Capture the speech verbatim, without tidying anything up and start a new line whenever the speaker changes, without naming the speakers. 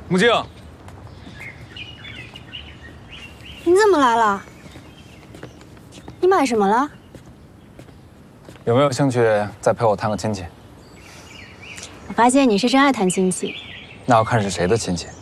木静，
你怎么来了？你买什么了？
有没有兴趣再陪我探个亲戚？
我发现你是真爱谈亲戚。
那要看是谁的亲戚。